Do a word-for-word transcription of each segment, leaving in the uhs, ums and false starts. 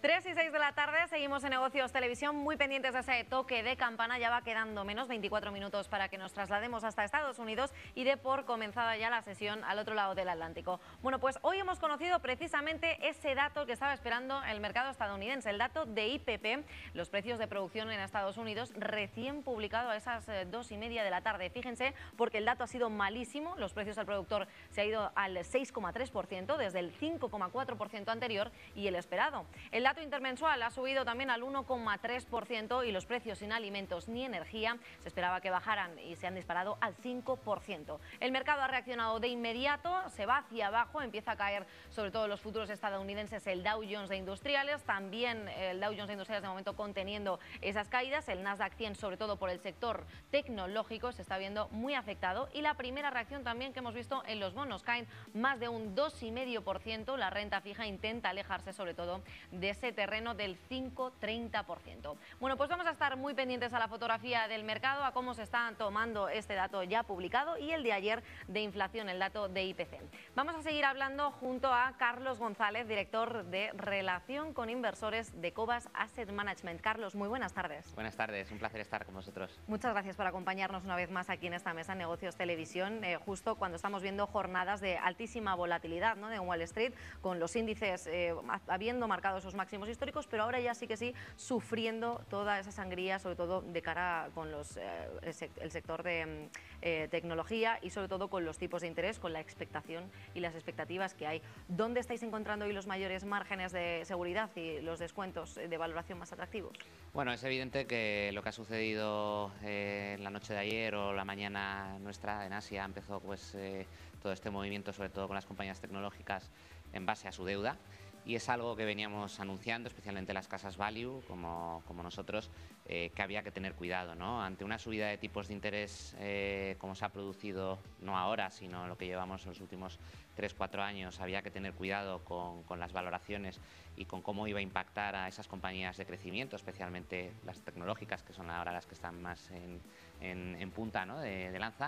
tres y seis de la tarde, seguimos en Negocios Televisión, muy pendientes de ese toque de campana. Ya va quedando menos veinticuatro minutos para que nos traslademos hasta Estados Unidos y dé por comenzada ya la sesión al otro lado del Atlántico. Bueno, pues hoy hemos conocido precisamente ese dato que estaba esperando el mercado estadounidense, el dato de I P P, los precios de producción en Estados Unidos, recién publicado a esas eh, dos y media de la tarde. Fíjense, porque el dato ha sido malísimo, los precios al productor se ha ido al seis coma tres por ciento desde el cinco coma cuatro por ciento anterior y el esperado. El dato intermensual ha subido también al uno coma tres por ciento y los precios sin alimentos ni energía se esperaba que bajaran y se han disparado al cinco por ciento. El mercado ha reaccionado de inmediato, se va hacia abajo, empieza a caer sobre todo los futuros estadounidenses, el Dow Jones de Industriales, también el Dow Jones de Industriales de momento conteniendo esas caídas, el Nasdaq cien sobre todo por el sector tecnológico se está viendo muy afectado y la primera reacción también que hemos visto en los bonos, caen más de un dos coma cinco por ciento, la renta fija intenta alejarse sobre todo de ese terreno del cinco a treinta por ciento. Bueno, pues vamos a estar muy pendientes a la fotografía del mercado, a cómo se está tomando este dato ya publicado y el de ayer de inflación, el dato de I P C. Vamos a seguir hablando junto a Carlos González, director de Relación con Inversores de Cobas Asset Management. Carlos, muy buenas tardes. Buenas tardes, un placer estar con vosotros. Muchas gracias por acompañarnos una vez más aquí en esta mesa Negocios Televisión, eh, justo cuando estamos viendo jornadas de altísima volatilidad, ¿no?, de Wall Street, con los índices eh, habiendo marcado esos máximos históricos, pero ahora ya sí que sí sufriendo toda esa sangría, sobre todo de cara con los, eh, el sector de eh, tecnología y sobre todo con los tipos de interés, con la expectación y las expectativas que hay. ¿Dónde estáis encontrando hoy los mayores márgenes de seguridad y los descuentos de valoración más atractivos? Bueno, es evidente que lo que ha sucedido eh, la noche de ayer o la mañana nuestra en Asia empezó pues eh, todo este movimiento, sobre todo con las compañías tecnológicas en base a su deuda. Y es algo que veníamos anunciando, especialmente las casas value, como, como nosotros, eh, que había que tener cuidado, ¿no? Ante una subida de tipos de interés, eh, como se ha producido, no ahora, sino lo que llevamos en los últimos tres cuatro años, había que tener cuidado con, con las valoraciones y con cómo iba a impactar a esas compañías de crecimiento, especialmente las tecnológicas, que son ahora las que están más en, en, en punta, ¿no?, de, de lanza.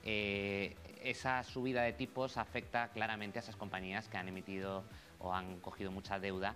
Eh, esa subida de tipos afecta claramente a esas compañías que han emitido o han cogido mucha deuda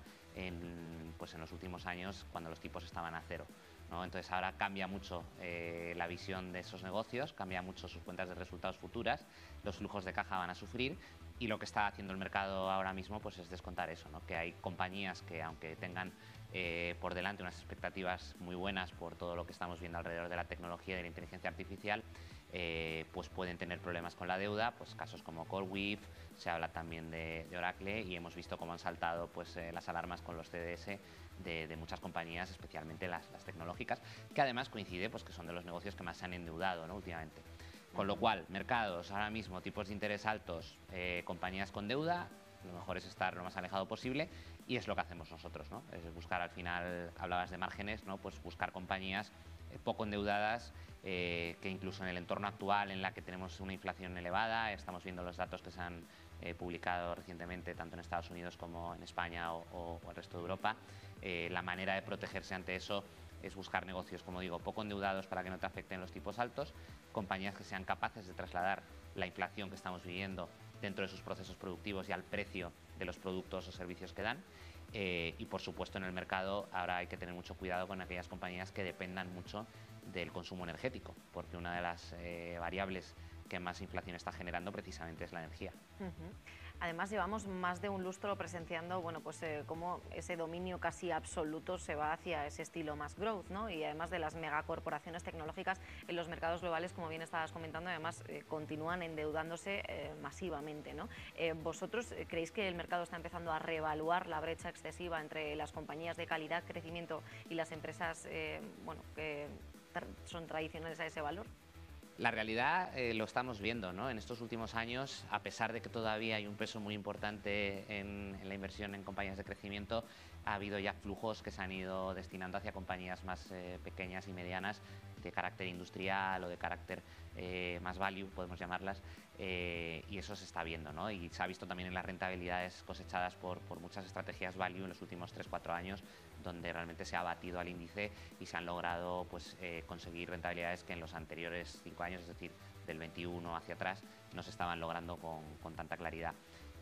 en, pues en los últimos años cuando los tipos estaban a cero, ¿no? Entonces ahora cambia mucho eh, la visión de esos negocios, cambia mucho sus cuentas de resultados futuras, los flujos de caja van a sufrir y lo que está haciendo el mercado ahora mismo pues es descontar eso, ¿no? Que hay compañías que aunque tengan eh, por delante unas expectativas muy buenas por todo lo que estamos viendo alrededor de la tecnología y de la inteligencia artificial, Eh, pues pueden tener problemas con la deuda, pues casos como CoreWeave, se habla también de, de Oracle y hemos visto cómo han saltado pues, eh, las alarmas con los C D S de, de muchas compañías, especialmente las, las tecnológicas, que además coincide pues, que son de los negocios que más se han endeudado, ¿no?, últimamente. Con lo cual, mercados ahora mismo, tipos de interés altos, eh, compañías con deuda, lo mejor es estar lo más alejado posible y es lo que hacemos nosotros, ¿no? Es buscar, al final, hablabas de márgenes, ¿no?, pues buscar compañías eh, poco endeudadas, eh, que incluso en el entorno actual en la que tenemos una inflación elevada, estamos viendo los datos que se han eh, publicado recientemente tanto en Estados Unidos como en España o, o, o el resto de Europa, eh, la manera de protegerse ante eso es buscar negocios, como digo, poco endeudados para que no te afecten los tipos altos, compañías que sean capaces de trasladar la inflación que estamos viviendo dentro de sus procesos productivos y al precio de los productos o servicios que dan. Eh, y por supuesto en el mercado ahora hay que tener mucho cuidado con aquellas compañías que dependan mucho del consumo energético, porque una de las eh, variables que más inflación está generando precisamente es la energía. Uh-huh. Además llevamos más de un lustro presenciando, bueno, pues eh, cómo ese dominio casi absoluto se va hacia ese estilo más growth, ¿no? Y además de las megacorporaciones tecnológicas en los mercados globales, como bien estabas comentando, además eh, continúan endeudándose eh, masivamente, ¿no? Eh, ¿Vosotros creéis que el mercado está empezando a reevaluar la brecha excesiva entre las compañías de calidad, crecimiento y las empresas, eh, bueno, que tra- son tradicionales a ese valor? La realidad eh, lo estamos viendo, ¿no? En estos últimos años, a pesar de que todavía hay un peso muy importante en, en la inversión en compañías de crecimiento, ha habido ya flujos que se han ido destinando hacia compañías más eh, pequeñas y medianas de carácter industrial o de carácter eh, más value, podemos llamarlas, eh, y eso se está viendo, ¿no? Y se ha visto también en las rentabilidades cosechadas por, por muchas estrategias value en los últimos tres cuatro años, donde realmente se ha batido al índice y se han logrado pues, eh, conseguir rentabilidades que en los anteriores cinco años, es decir, del veintiuno hacia atrás, no se estaban logrando con, con tanta claridad.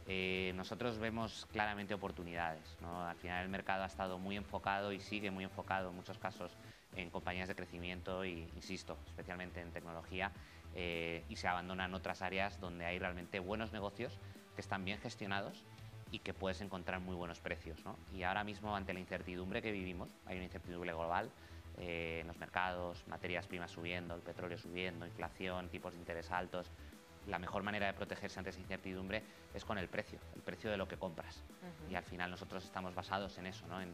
Eh, nosotros vemos claramente oportunidades, ¿no? Al final el mercado ha estado muy enfocado y sigue muy enfocado en muchos casos en compañías de crecimiento y, insisto, especialmente en tecnología, eh, y se abandonan otras áreas donde hay realmente buenos negocios que están bien gestionados y que puedes encontrar muy buenos precios, ¿no? Y ahora mismo, ante la incertidumbre que vivimos, hay una incertidumbre global eh, en los mercados, materias primas subiendo, el petróleo subiendo, inflación, tipos de interés altos. La mejor manera de protegerse ante esa incertidumbre es con el precio, el precio de lo que compras. Uh-huh. Y al final nosotros estamos basados en eso, ¿no? En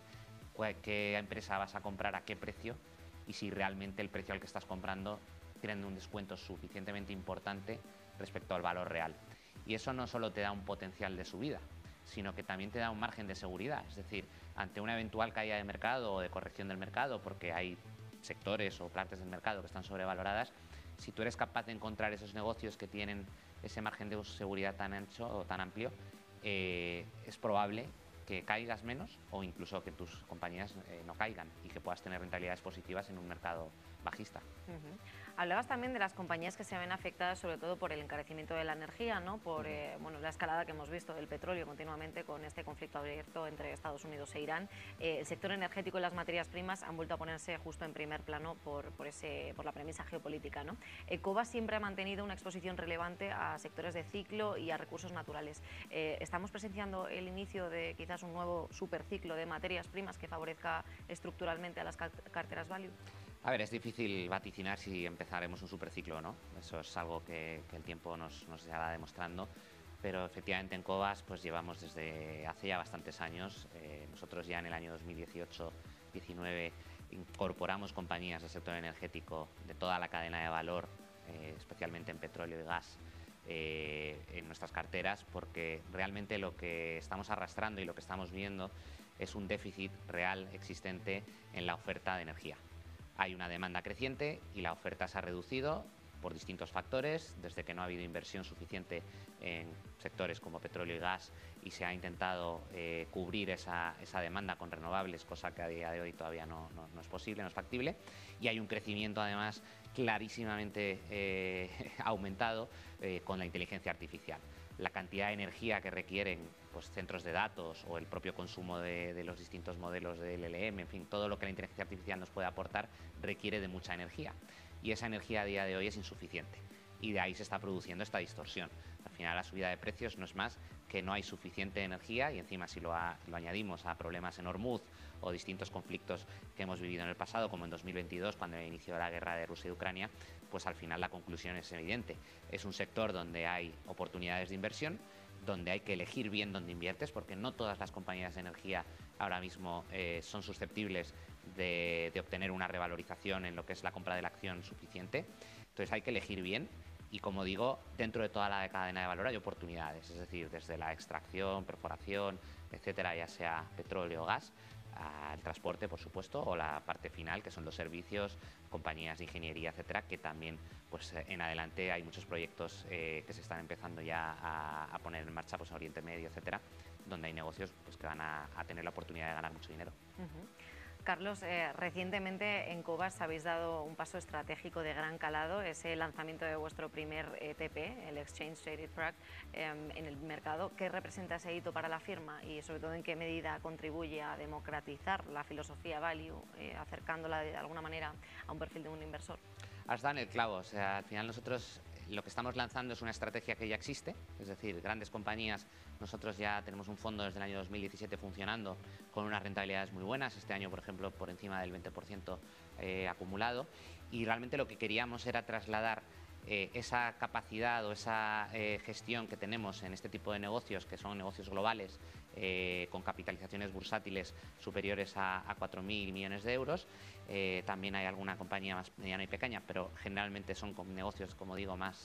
qué empresa vas a comprar, a qué precio, y si realmente el precio al que estás comprando tiene un descuento suficientemente importante respecto al valor real. Y eso no solo te da un potencial de subida, sino que también te da un margen de seguridad. Es decir, ante una eventual caída de mercado o de corrección del mercado, porque hay sectores o partes del mercado que están sobrevaloradas, si tú eres capaz de encontrar esos negocios que tienen ese margen de seguridad tan ancho o tan amplio, eh, es probable que caigas menos o incluso que tus compañías eh, no caigan y que puedas tener rentabilidades positivas en un mercado bajista. Uh-huh. Hablabas también de las compañías que se ven afectadas sobre todo por el encarecimiento de la energía, ¿no? Por eh, bueno, la escalada que hemos visto del petróleo continuamente con este conflicto abierto entre Estados Unidos e Irán. Eh, el sector energético y las materias primas han vuelto a ponerse justo en primer plano por, por, ese, por la premisa geopolítica, ¿no? Eh, Cobas siempre ha mantenido una exposición relevante a sectores de ciclo y a recursos naturales. Eh, ¿Estamos presenciando el inicio de quizás un nuevo superciclo de materias primas que favorezca estructuralmente a las carteras value? A ver, es difícil vaticinar si empezaremos un superciclo o no. Eso es algo que, que el tiempo nos, nos ya va demostrando. Pero efectivamente en Cobas pues llevamos desde hace ya bastantes años. Eh, nosotros ya en el año dos mil dieciocho diecinueve incorporamos compañías del sector energético de toda la cadena de valor, eh, especialmente en petróleo y gas, eh, en nuestras carteras, porque realmente lo que estamos arrastrando y lo que estamos viendo es un déficit real existente en la oferta de energía. Hay una demanda creciente y la oferta se ha reducido por distintos factores, desde que no ha habido inversión suficiente en sectores como petróleo y gas y se ha intentado eh, cubrir esa, esa demanda con renovables, cosa que a día de hoy todavía no, no, no es posible, no es factible, y hay un crecimiento además clarísimamente eh, aumentado eh, con la inteligencia artificial. La cantidad de energía que requieren pues, centros de datos o el propio consumo de, de los distintos modelos del L L M, en fin, todo lo que la inteligencia artificial nos puede aportar requiere de mucha energía. Y esa energía a día de hoy es insuficiente. Y de ahí se está produciendo esta distorsión. Al final la subida de precios no es más que no hay suficiente energía y encima si lo, a, lo añadimos a problemas en Hormuz o distintos conflictos que hemos vivido en el pasado, como en dos mil veintidós cuando inició la guerra de Rusia y Ucrania, pues al final la conclusión es evidente. Es un sector donde hay oportunidades de inversión, donde hay que elegir bien dónde inviertes, porque no todas las compañías de energía ahora mismo eh, son susceptibles de, de obtener una revalorización en lo que es la compra de la acción suficiente. Entonces hay que elegir bien y, como digo, dentro de toda la cadena de valor hay oportunidades, es decir, desde la extracción, perforación, etcétera, ya sea petróleo o gas, al transporte, por supuesto, o la parte final, que son los servicios, compañías de ingeniería, etcétera, que también, pues en adelante hay muchos proyectos eh, que se están empezando ya a, a poner en marcha, pues en Oriente Medio, etcétera, donde hay negocios pues, que van a, a tener la oportunidad de ganar mucho dinero. Uh-huh. Carlos, eh, recientemente en Cobas habéis dado un paso estratégico de gran calado, ese lanzamiento de vuestro primer E T P, el Exchange Traded Product, eh, en el mercado. ¿Qué representa ese hito para la firma y sobre todo en qué medida contribuye a democratizar la filosofía value, eh, acercándola de alguna manera a un perfil de un inversor? Has dado en el clavo, o sea, al final nosotros lo que estamos lanzando es una estrategia que ya existe, es decir, grandes compañías. Nosotros ya tenemos un fondo desde el año dos mil diecisiete funcionando con unas rentabilidades muy buenas, este año, por ejemplo, por encima del veinte por ciento eh, acumulado, y realmente lo que queríamos era trasladar eh, esa capacidad o esa eh, gestión que tenemos en este tipo de negocios, que son negocios globales, eh, con capitalizaciones bursátiles superiores a, a cuatro mil millones de euros. Eh, también hay alguna compañía más mediana y pequeña, pero generalmente son con negocios, como digo, más